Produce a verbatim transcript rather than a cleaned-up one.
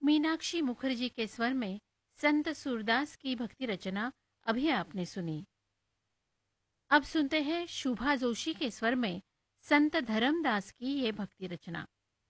मीनाक्षी मुखर्जी के स्वर में संत सूरदास की भक्ति रचना अभी आपने सुनी। अब सुनते हैं शुभा जोशी के स्वर में संत धर्मदास की ये भक्ति रचना।